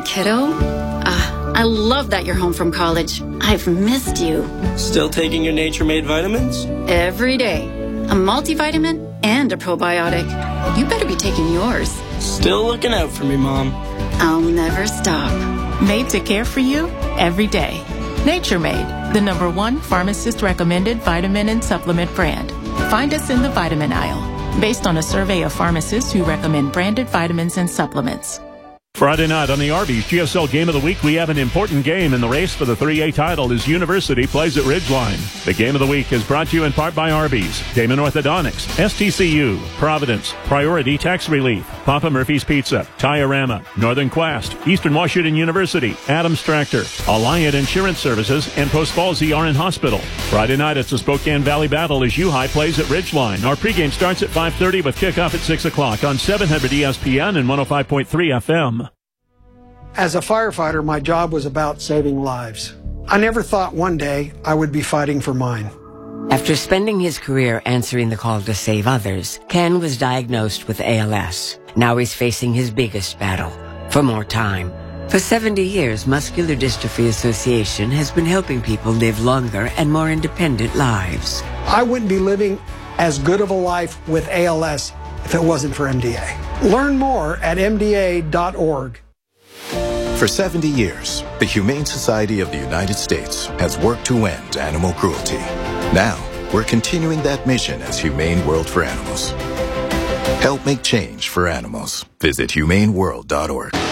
kiddo. I love that you're home from college. I've missed you. Still taking your Nature Made vitamins? Every day. A multivitamin and a probiotic. You better be taking yours. Still looking out for me, Mom. I'll never stop. Made to care for you every day. Nature Made, the #1 pharmacist-recommended vitamin and supplement brand. Find us in the vitamin aisle, based on a survey of pharmacists who recommend branded vitamins and supplements. Friday night on the Arby's GSL Game of the Week, we have an important game in the race for the 3A title as University plays at Ridgeline. The Game of the Week is brought to you in part by Arby's, Damon Orthodontics, STCU, Providence, Priority Tax Relief, Papa Murphy's Pizza, Tiorama, Northern Quest, Eastern Washington University, Adams Tractor, Alliant Insurance Services, and Post Falls ER and Hospital. Friday night, it's the Spokane Valley Battle as U-High plays at Ridgeline. Our pregame starts at 5:30 with kickoff at 6 o'clock on 700 ESPN and 105.3 FM. As a firefighter, my job was about saving lives. I never thought one day I would be fighting for mine. After spending his career answering the call to save others, Ken was diagnosed with ALS. Now he's facing his biggest battle, for more time. For 70 years, Muscular Dystrophy Association has been helping people live longer and more independent lives. I wouldn't be living as good of a life with ALS if it wasn't for MDA. Learn more at MDA.org. For 70 years, the Humane Society of the United States has worked to end animal cruelty. Now, we're continuing that mission as Humane World for Animals. Help make change for animals. Visit humaneworld.org.